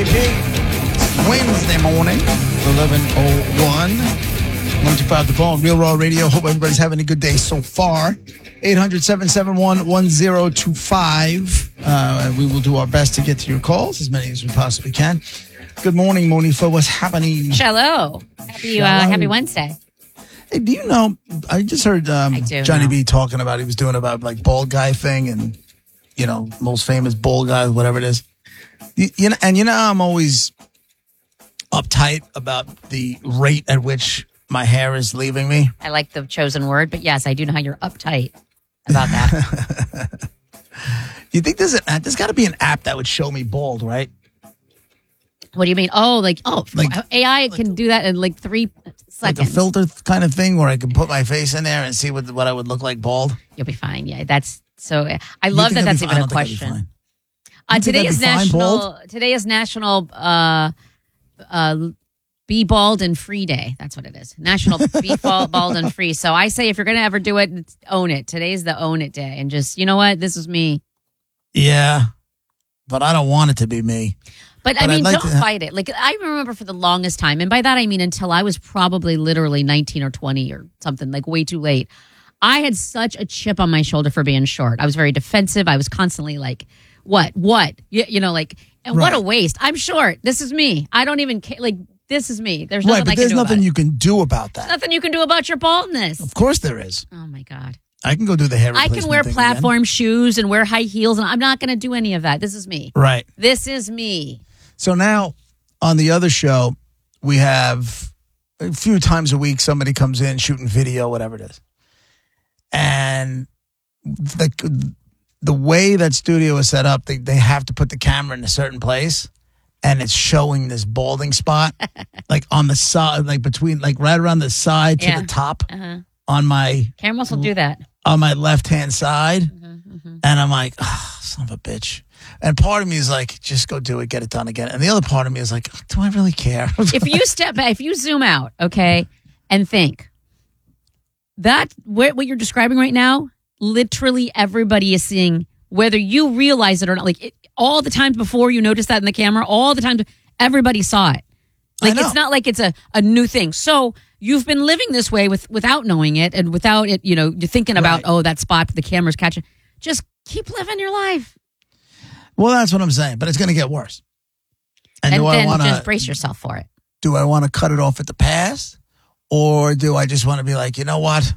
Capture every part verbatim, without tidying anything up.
P P. Wednesday morning, eleven oh one. one two five The Phone, Real Raw Radio. Hope everybody's having a good day so far. eight hundred, seven seven one, one zero two five. Uh, we will do our best to get to your calls, as many as we possibly can. Good morning, Monifa. What's happening? Hello. Happy, uh, happy Wednesday. Hey, do you know, I just heard um, Johnny know. B talking about, he was doing about like bald guy thing and, you know, most famous bald guy, whatever it is. You, you know, and you know, I'm always uptight about the rate at which my hair is leaving me. I like the chosen word, but yes, I do know how you're uptight about that. You think there's a, there's got to be an app that would show me bald, right? What do you mean? Oh, like, oh, Like- A I can do that in like three Like seconds. a filter kind of thing where I can put my face in there and see what what I would look like bald. You'll be fine. Yeah, that's so. I love that. think That's that'd be- I even a don't think that'd be question. fine. Uh, You think today that'd is be fine, national. bald? Today is National uh, uh, Be Bald and Free Day. That's what it is. National Be Bald, Bald and Free. So I say, if you're gonna ever do it, it's- own it. Today's the own it day, and just, you know what, this is me. Yeah, but I don't want it to be me. But, But I mean, I'd like don't to- fight it. Like, I remember for the longest time, and by that I mean until I was probably literally nineteen or twenty or something, like way too late. I had such a chip on my shoulder for being short. I was very defensive. I was constantly like, what, what? You, you know, like, and what Right. a waste. I'm short. This is me. I don't even care. Like, this is me. There's nothing Right, but I can there's do nothing about you can do about that. it. Nothing you can do about your baldness. Of course there is. Oh, my God. I can go do the hair I replacement can wear thing platform shoes and wear high heels, and I'm not going to do any of that. This is me. again. Right. This is me. So now on the other show, we have a few times a week somebody comes in shooting video, whatever it is. And the the way that studio is set up, they, they have to put the camera in a certain place, and it's showing this balding spot, like on the side, like between, like right around the side to Yeah. the top Uh-huh. on my Cameras will do that. on my left hand side. Mm-hmm, And I'm like, oh, son of a bitch. And part of me is like, just go do it, get it done again. And the other part of me is like, do I really care? If you step back, if you zoom out, okay, and think that what, what you're describing right now, literally everybody is seeing, whether you realize it or not. Like it, all the times before you noticed that in the camera, all the times everybody saw it. Like I know. it's not like it's a, a new thing. So you've been living this way with without knowing it and without it, you know, you're thinking about, Right. oh, that spot the camera's catching. Just keep living your life. Well, that's what I'm saying, but it's going to get worse. And, And do I then want just to brace yourself for it. do I want to cut it off at the pass, or do I just want to be like, you know what?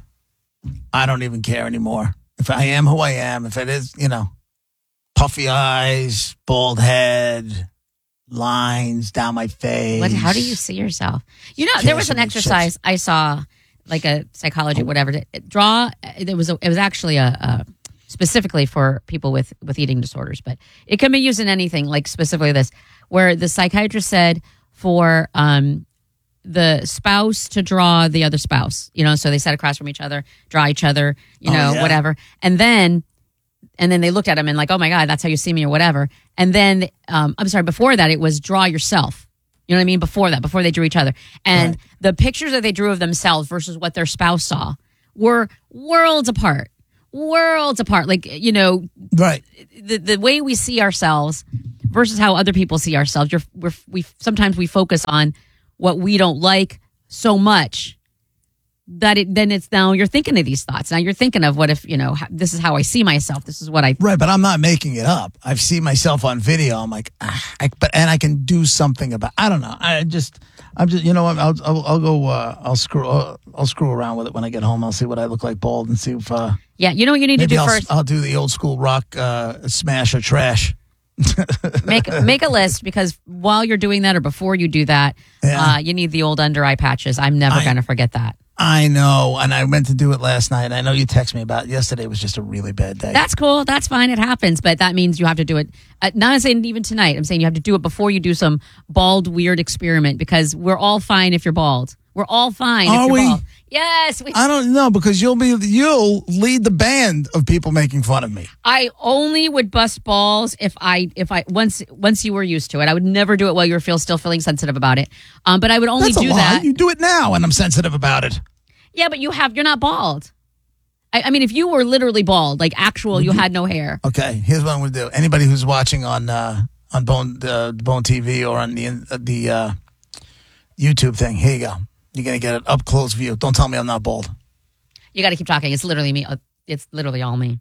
I don't even care anymore. If I am who I am, if it is, you know, puffy eyes, bald head, lines down my face. What, how do you see yourself? You know, there was an Cashmere exercise I saw, like a psychology, whatever. To draw. There was a, it was actually a, a specifically for people with with eating disorders, but it can be used in anything. Like specifically this, where the psychiatrist said for um, the spouse to draw the other spouse. You know, so they sat across from each other, draw each other. You Oh, know, yeah. whatever, and then. And then they looked at him and like, oh my God, that's how you see me or whatever. And then, um, I'm sorry, before that, it was draw yourself. You know what I mean? Before that, before they drew each other. And Right. the pictures that they drew of themselves versus what their spouse saw were worlds apart. Worlds apart. Like, you know, Right. the, the way we see ourselves versus how other people see ourselves. You're, we're, we sometimes we focus on what we don't like so much that it then it's now you're thinking of these thoughts. Now you're thinking of what if, you know, h- this is how I see myself. This is what I Right, but I'm not making it up. I've seen myself on video. I'm like, ah, I, but and I can do something about. I don't know. I just, I'm just, you know what? I'll, I'll, I'll go. Uh, I'll screw. Uh, I'll screw around with it when I get home. I'll see what I look like bald and see if. Uh, Yeah, you know what you need to maybe do I'll, first? I'll do the old school rock uh, smash or trash. Make make a list, because while you're doing that or before you do that, Yeah. uh, you need the old under eye patches. I'm never I- going to forget that. I know, and I meant to do it last night. I know you texted me about it. Yesterday was just a really bad day. That's cool. That's fine. It happens, but that means you have to do it. Uh, not saying even tonight. I'm saying you have to do it before you do some bald weird experiment, because we're all fine if you're bald. We're all fine Are if you're we? bald. Yes. We, I don't know, because you'll be you'll lead the band of people making fun of me. I only would bust balls if I if I once once you were used to it. I would never do it while you were feel still feeling sensitive about it. Um, but I would only That's a do lie. that. You do it now, and I'm sensitive about it. Yeah, but you have you're not bald. I, I mean, if you were literally bald, like actual, you had no hair. Okay, here's what I'm going to do. Anybody who's watching on uh, on Bone uh, Bone T V or on the uh, the uh, YouTube thing. Here you go. You're gonna get an up close view. Don't tell me I'm not bald. You got to keep talking. It's literally me. It's literally all me.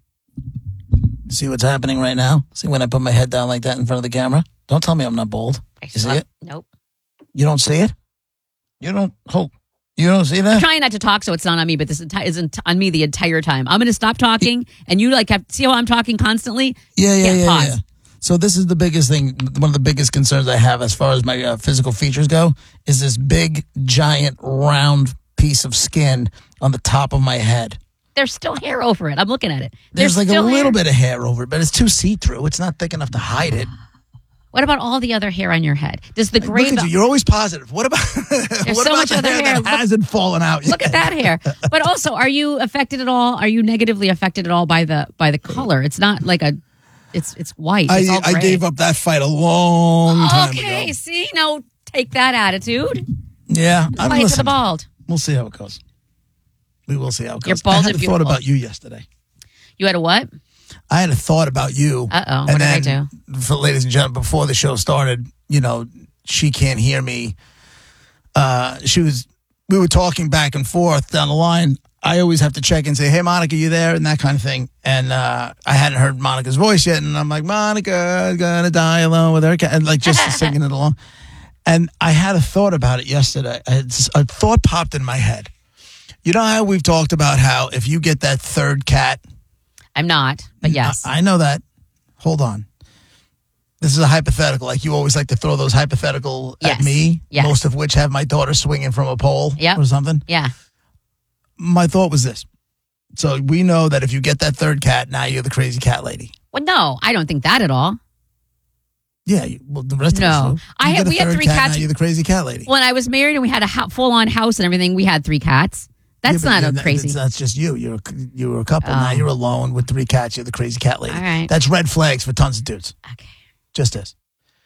See what's happening right now? See when I put my head down like that in front of the camera? Don't tell me I'm not bald. You see it? Nope. You don't see it? You don't hope. You don't see that? I'm trying not to talk so it's not on me, but this enti- isn't on me the entire time. I'm going to stop talking, and you like have see how I'm talking constantly? Yeah, yeah, Can't yeah, pause. yeah. So this is the biggest thing, one of the biggest concerns I have as far as my uh, physical features go, is this big, giant, round piece of skin on the top of my head. There's still hair over it. I'm looking at it. There's, There's like a still little hair. bit of hair over it, but it's too see-through. It's not thick enough to hide it. What about all the other hair on your head? Does the Like, gray... look at you. You're always positive. What about, what so about much the other hair, hair. that Look- hasn't fallen out yet? Look at that hair. But also, are you affected at all? Are you negatively affected at all by the by the color? It's not like a... It's it's white. It's all I, I gray. gave up that fight a long time Okay, ago. see? No, take that attitude. Yeah. I Fight to the listen, bald. we'll see how it goes. We will see how it goes. You're bald I had and a thought beautiful. about you yesterday. You had a what? I had a thought about you. Uh-oh, what And did I then, for ladies and gentlemen, before the show started, you know, she can't hear me. Uh, she was, we were talking back and forth down the line. I always have to check and say, hey, Monica, you there? And that kind of thing. And uh, I hadn't heard Monica's voice yet. And I'm like, Monica, gonna die alone with her cat. And like just singing it along. And I had a thought about it yesterday. I had, a thought popped in my head. You know how we've talked about how if you get that third cat, I'm not, but yes. I, I know that. Hold on. This is a hypothetical. Like you always like to throw those hypothetical Yes. at me, Yes. most of which have my daughter swinging from a pole Yep. or something. yeah. My thought was this. So we know that if you get that third cat, now you're the crazy cat lady. Well, no, I don't think that at all. Yeah, you, well, the rest No. of us do. I You had- get a we had third three cat, cats. Now you're the crazy cat lady. When I was married and we had a ho- full-on house and everything, we had three cats. That's Yeah, but not you're a crazy. That's, that's just you. You're a, you're a couple. Now Oh. you're alone with three cats. You're the crazy cat lady. All right. That's red flags for tons of dudes. Okay. Just this.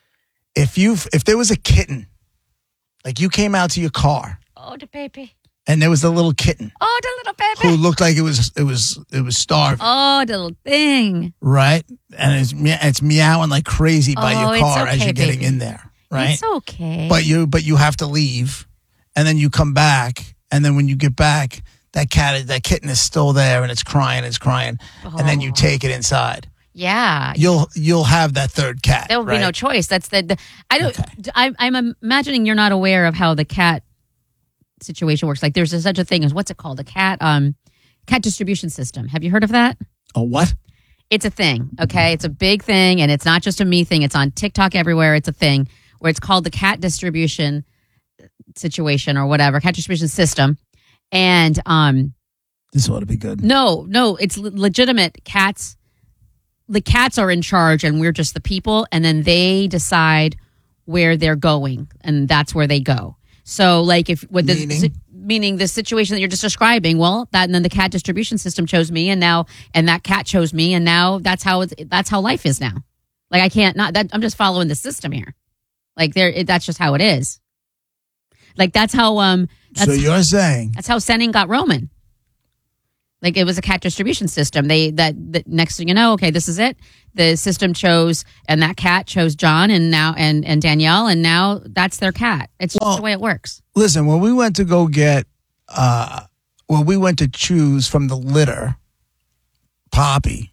If you if there was a kitten, like you came out to your car Oh, the baby. and there was a little kitten Oh, the little who baby. looked like it was it was it was starving, Oh, the little thing. right? And it's mea- it's meowing like crazy by Oh, your it's car as okay, you're getting baby. in there, right? It's okay. But you but you have to leave, and then you come back, and then when you get back, that cat that kitten is still there and it's crying, it's crying, and then you Oh. take it inside. yeah. You'll you'll have that third cat. There would right? be no choice. That's the. the I don't. Okay. I, I'm imagining you're not aware of how the cat situation works. Like there's a, such a thing as what's it called? A cat um cat distribution system. Have you heard of that? A what? It's a thing. Okay, it's a big thing, and it's not just a me thing. It's on TikTok everywhere. It's a thing where it's called the cat distribution situation or whatever, cat distribution system, and um. This ought to be good. No, no, it's le- legitimate. Cats, the cats are in charge, and we're just the people, and then they decide where they're going, and that's where they go. So, like, if with the Meaning? si- meaning the situation that you're just describing, well, that and then the cat distribution system chose me, and now and that cat chose me, and now that's how it's that's how life is now. Like, I can't not that I'm just following the system here. Like, there, it, that's just how it is. Like, that's how um that's So you're saying that's how Senning got Roman. Like it was a cat distribution system. They that, that next thing you know, okay, this is it. The system chose, and that cat chose John, and now and and Danielle, and now that's their cat. It's Well- just the way it works. listen, when we went to go get, uh, when we went to choose from the litter, Poppy,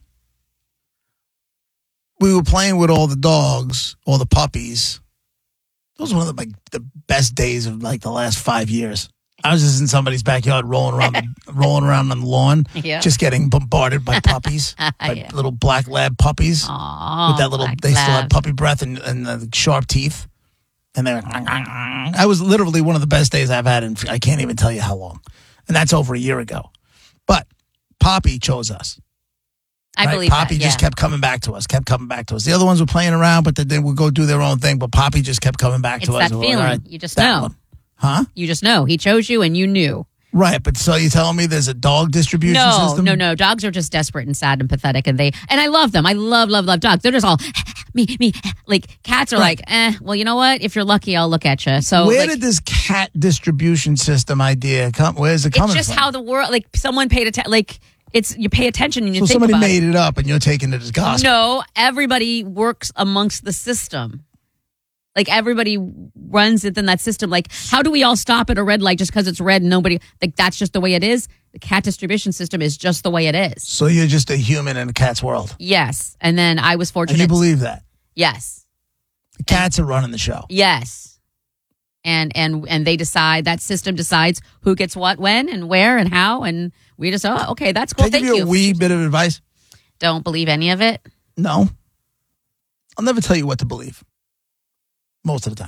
we were playing with all the dogs, all the puppies. It was one of the, like, the best days of like the last five years. I was just in somebody's backyard rolling around, the, rolling around on the lawn, Yeah. just getting bombarded by puppies, by Yeah. little black lab puppies Aww, with that little. black They still lab. had puppy breath and, and the sharp teeth, and they're. I was literally one of the best days I've had in. I can't even tell you how long, and that's over a year ago. But Poppy chose us. I right? believe Poppy that, just yeah. kept coming back to us, kept coming back to us. The other ones were playing around, but then they would go do their own thing. But Poppy just kept coming back It's to us. that And we're like, feeling. all right, You just that know. one. Huh? You just know he chose you, and you knew. Right, but so you're telling me there's a dog distribution No, system? no, no. Dogs are just desperate and sad and pathetic, and they and I love them. I love, love, love dogs. They're just all me, me. Like cats are Right. like, eh. Well, you know what? If you're lucky, I'll look at you. So Where like, did this cat distribution system idea come? Where's it it's coming just from? how the world. Like someone paid attention. Like It's you pay attention and you So think somebody about made it. it up and you're taking it as gospel. No, everybody works amongst the system. Like everybody runs within that system. Like, how do we all stop at a red light just because it's red and nobody, like that's just the way it is? The cat distribution system is just the way it is. So you're just a human in a cat's world. Yes. And then I was fortunate. And you believe that? Yes. The cats are running the show. Yes. And and and they decide, that system decides who gets what, when, and where, and how. And we just, oh, okay, that's cool. Can I Thank give you you. a wee bit of advice? Don't believe any of it. No. I'll never tell you what to believe. Most of the time.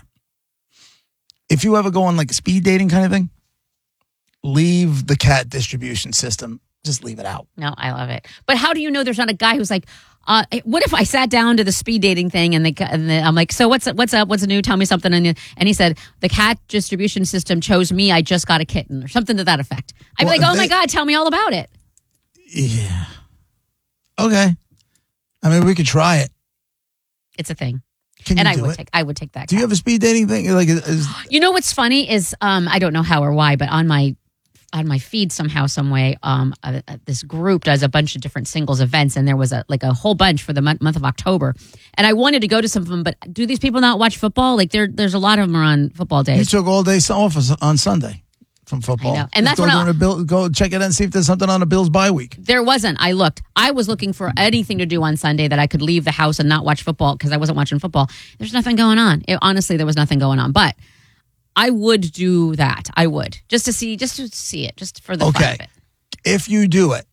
If you ever go on like a speed dating kind of thing, leave the cat distribution system. Just leave it out. No, I love it. But how do you know there's not a guy who's like, uh, what if I sat down to the speed dating thing and, they, and they, I'm like, so what's what's up? What's new? Tell me something. And, and he said, the cat distribution system chose me. I just got a kitten or something to that effect. I'd Well, be like, oh they- my God, tell me all about it. Yeah. Okay. I mean, we could try it. It's a thing. Can And you I do would it? take I would take that. Do you cat. have a speed dating thing? Like, is, You know what's funny is um, I don't know how or why, but on my on my feed somehow, some way, um, uh, uh, this group does a bunch of different singles events, and there was a like a whole bunch for the month, month of October, and I wanted to go to some of them, but do these people not watch football? Like there, there's a lot of them are on football you days. took all day off on Sunday from football. I know. And Just that's go when I- during a Bill, go check it out and see if there's something on a Bills bye week. There wasn't. I looked. I was looking for anything to do on Sunday that I could leave the house and not watch football because I wasn't watching football. There's nothing going on. It, honestly, there was nothing going on, but. I would do that. I would just to see, just to see it, just for the fun Okay. of it. If you do it,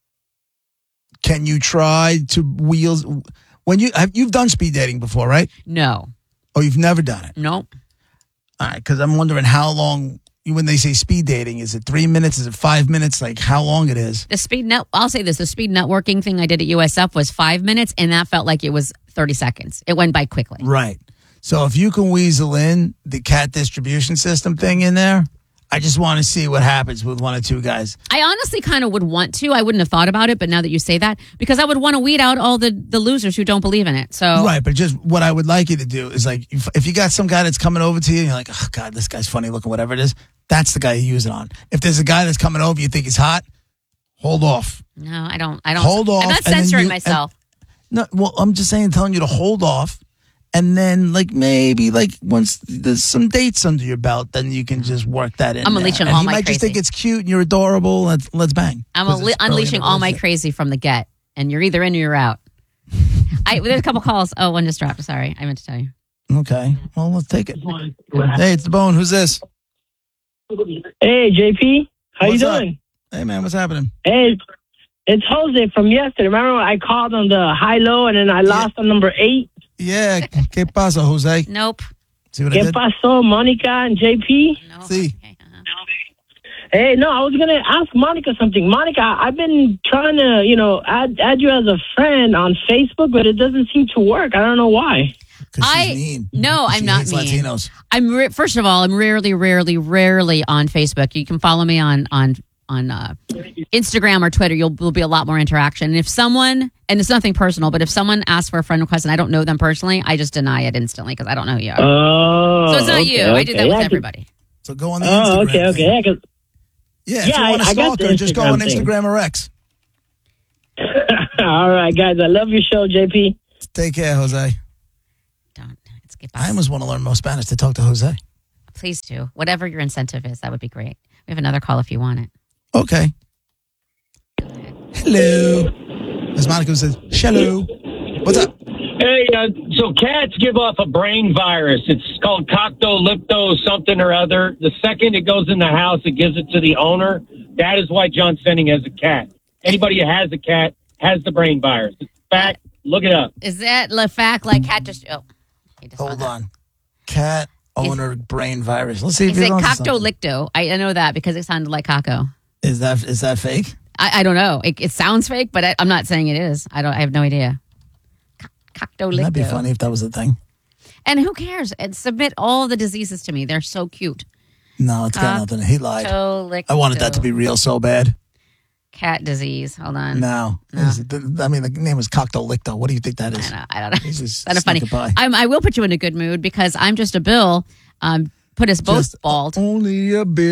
can you try to wheels when you have you've done speed dating before, right? No, Or you've never done it? nope. All right, because I'm wondering how long. When they say speed dating, is it three minutes? Is it five minutes? Like how long it is? The speed net. I'll say this: the speed networking thing I did at U S F was five minutes, and that felt like it was thirty seconds. It went by quickly. Right. So if you can weasel in the cat distribution system thing in there, I just want to see what happens with one or two guys. I honestly kind of would want to. I wouldn't have thought about it, but now that you say that, because I would want to weed out all the the losers who don't believe in it. So Right, but just what I would like you to do is like, if, if you got some guy that's coming over to you and you're like, oh, God, this guy's funny looking, whatever it is, that's the guy you use it on. If there's a guy that's coming over, you think he's hot, hold off. no, I don't. I don't. Hold off, I'm not and then censoring you- myself. No, well, I'm just saying, telling you to hold off. And then, like, maybe, like, once there's some dates under your belt, then you can just work that in. I'm there. unleashing And all he my might just crazy. think it's cute and you're adorable. Let's, let's bang. I'm 'Cause unle- it's early in unleashing the all my relationship. crazy from the get, and you're either in or you're out. I there's a couple calls. Oh, one just dropped. Sorry, I meant to tell you. Okay. Well, let's take it. Hey, it's the Bone. Who's this? Hey, J P. How What's you up? doing? Hey, man, what's happening? Hey, it's Jose from yesterday. Remember I called on the high-low and then I lost on number eight? Yeah. ¿Qué pasa, Jose? Nope. See what I ¿Qué did? pasó, Monica and J P? No. See. Okay, uh-huh. Hey, no, I was going to ask Monica something. Monica, I've been trying to, you know, add, add you as a friend on Facebook, but it doesn't seem to work. I don't know why. 'Cause she's I- mean. no, She I'm not hates mean. Latinos. I'm re- first of all, I'm rarely, rarely, rarely on Facebook. You can follow me on on on uh, Instagram or Twitter. You'll will be a lot more interaction. And if someone, and it's nothing personal, but if someone asks for a friend request and I don't know them personally, I just deny it instantly because I don't know who you are. Oh. so it's not okay, you. I did that okay. with Yeah, everybody. So go on the Oh, Instagram okay, okay. thing. Yeah, 'cause- Yeah, if Yeah, you want to I- I got stalk the her, just go on Instagram thing. Instagram or X. all right, guys. I love your show, J P. Take care, Jose. Don't. It's get I almost want to learn more Spanish to talk to Jose. Please do. Whatever your incentive is, that would be great. We have another call if you want it. Okay. Hello. As Monica says, hello. What's up? Hey, uh, so cats give off a brain virus. It's called coctolipto something or other. The second it goes in the house, it gives it to the owner. That is why John Fenning has a cat. Anybody who has a cat has the brain virus. It's a fact. Look it up. Is that the fact like cat just? Oh, he just Hold found that. on. Cat owner brain virus. Let's see if Is he it knows something. coctolicto? I, I know that because it sounded like caco. Is that is that fake? I, I don't know. It, it sounds fake, but I, I'm not saying it is. I don't. I have no idea. Co- Coctolicto. That'd be funny if that was a thing. And who cares? And submit all the diseases to me. They're so cute. No, it's got nothing. He lied. Coctolicto. I wanted that to be real so bad. cat disease. Hold on. No. Is it- I mean, the name is Coctolicto. What do you think that I is? don't know. I don't know. He's just Kind of funny. sneaking by. I'm, I will put you in a good mood because I'm just a Bill. Um, put us both Just bald. Only a bill.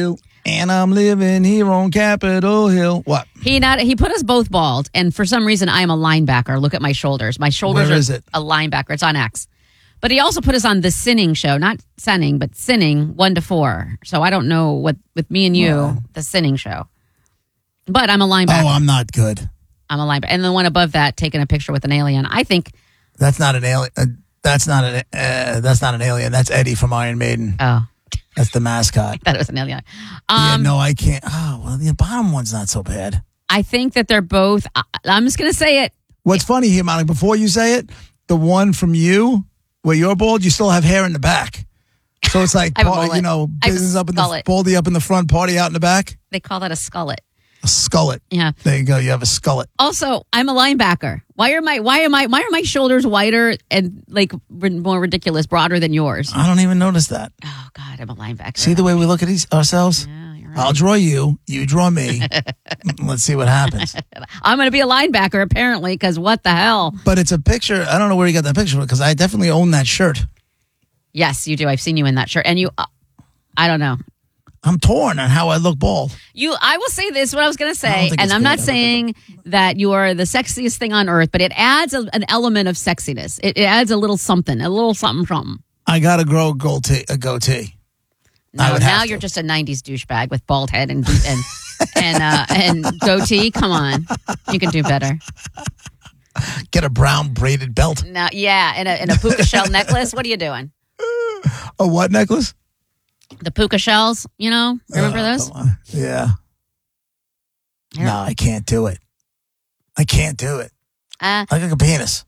And I'm living here on Capitol Hill. What? He not he put us both bald, and for some reason I am a linebacker. Look at my shoulders. My shoulders Where are is it? a linebacker. It's on X. But he also put us on the Sinning show, not Sinning, but Sinning one to four. So I don't know what with me and you, Wow. the Sinning show. But I'm a linebacker. Oh, I'm not good. I'm a linebacker, and the one above that, taking a picture with an alien. I think. That's not an alien. Uh, that's not an. Uh, that's not an alien. That's Eddie from Iron Maiden. Oh, That's the mascot. I thought it was an alien. yeah, Um, no, I can't. Oh, well, the bottom one's not so bad. I think that they're both. I, I'm just going to say it. What's funny here, Monica, before you say it, the one from you, where you're bald, you still have hair in the back. So it's like, I have a part- mullet. you know, I have a business up in the, skullet. baldy up in the front, party out in the back. They call that a skullet. A skullet. Yeah. There you go. You have a skullet. Also, I'm a linebacker. Why are my why am I why are my shoulders wider and like r- more ridiculous, broader than yours? I don't even notice that. Oh God, I'm a linebacker. See the way we look at these, ourselves? Yeah, you're right. I'll draw you. You draw me. Let's see what happens. I'm going to be a linebacker apparently because what the hell? But it's a picture. I don't know where you got that picture from because I definitely own that shirt. Yes, you do. I've seen you in that shirt, and you. Uh, I don't know. I'm torn on how I look bald. You. I will say this. What I was going to I don't say, think and it's I'm good. not I don't saying that you are the sexiest thing on earth, but it adds a, an element of sexiness. It, it adds a little something, a little something, something. I got to grow a goatee. A goatee. I No, would now have you're to. just a nineties douchebag with bald head and and and uh, and goatee. Come on, you can do better. Get a brown braided belt. Now, yeah, and a, and a puka shell necklace. What are you doing? A what necklace? The puka shells, you know? Remember Uh, those? come on. Yeah. Yeah. No, I can't do it. I can't do it. Uh, I look like a penis.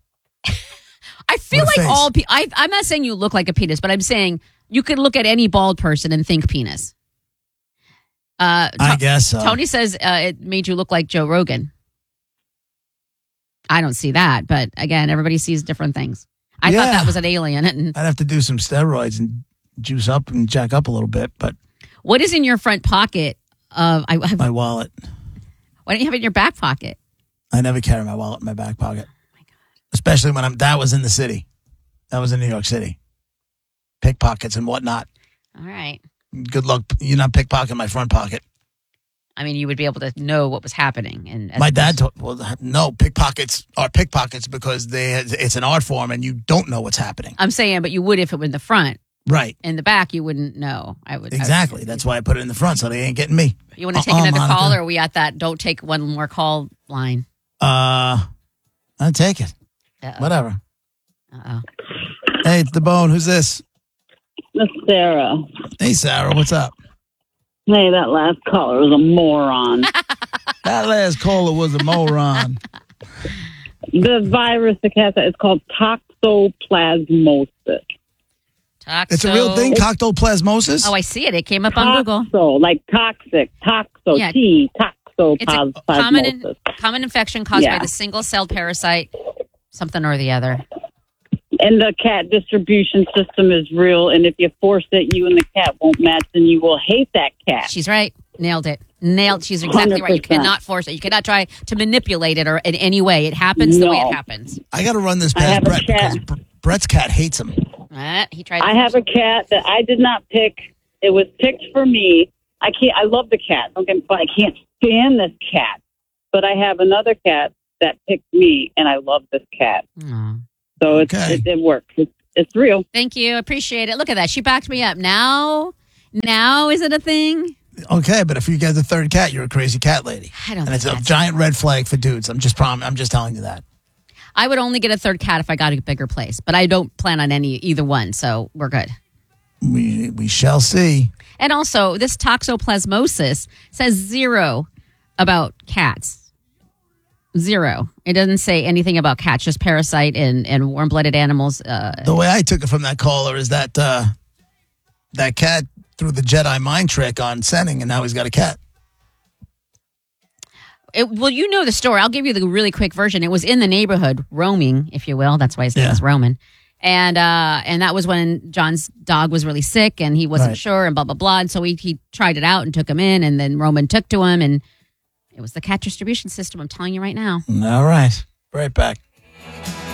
I feel What a like face. all. Pe- I, I'm not saying you look like a penis, but I'm saying you could look at any bald person and think penis. Uh, I To- guess so. Tony says uh, it made you look like Joe Rogan. I don't see that, but again, everybody sees different things. I thought Yeah. that was an alien. And I'd have to do some steroids and juice up and jack up a little bit, but what is in your front pocket? Of I, I, my wallet. why don't you have it in your back pocket? I never carry my wallet in my back pocket. Especially when I'm, that was in the city. That was in New York City. Pickpockets and whatnot. All right. Good luck. You're not pickpocketing my front pocket. I mean, you would be able to know what was happening. And as My dad opposed- told, well, no, pickpockets are pickpockets because they it's an art form and you don't know what's happening. I'm saying, but you would if it were in the front. Right. In the back, you wouldn't know. I would Exactly. That's why I put it in the front so they ain't getting me. You want to take Uh-uh, another Monica. call, or are we at that? Don't take one more call line. Uh, I'll take it. Uh-oh. Whatever. Uh-oh. Hey, it's the bone. Who's this? Miss Sarah. Hey, Sarah. What's up? Hey, that last caller was a moron. That last caller was a moron. The virus, the cat, it's called toxoplasmosis. Toxo- It's a real thing, coctoplasmosis. Oh, I see it. It came up on Google. Toxo, like toxic, toxo, Yeah. T, It's a common, toxoplasmosis. in, common infection caused Yeah. by the single-celled parasite, something or the other. And the cat distribution system is real, and if you force it, you and the cat won't match, and you will hate that cat. She's right. Nailed it. Nailed. She's exactly right. You one hundred percent. cannot force it. You cannot try to manipulate it or in any way. It happens the way it No. happens. I got to run this I past have a Brett cat. because Br- Brett's cat hates him. Uh, he tried. I have a cat that I did not pick. It was picked for me. I can't. I love the cat. Don't get me wrong, I can't stand this cat, but I have another cat that picked me, and I love this cat. Aw. So it's, Okay. it, it works. It's, it's real. Thank you. Appreciate it. Look at that. She backed me up. Now, now is it a thing? Okay, but if you get the third cat, you're a crazy cat lady, I don't and it's think a that's- giant red flag for dudes. I'm just prom- I'm just telling you that. I would only get a third cat if I got a bigger place, but I don't plan on any either one, so we're good. We we shall see. And also, this toxoplasmosis says zero about cats. Zero. It doesn't say anything about cats, just parasite and, and warm-blooded animals. Uh, The way I took it from that caller is that uh, that cat threw the Jedi mind trick on Senning, and now he's got a cat. it, well, you know the story. I'll give you the really quick version. It was in the neighborhood, roaming, if you will. That's why his name Yeah. is Roman. And uh, and that was when John's dog was really sick, and he wasn't Right. sure, and blah, blah, blah. And so he, he tried it out and took him in, and then Roman took to him, and it was the cat distribution system. I'm telling you right now. All right. Right back.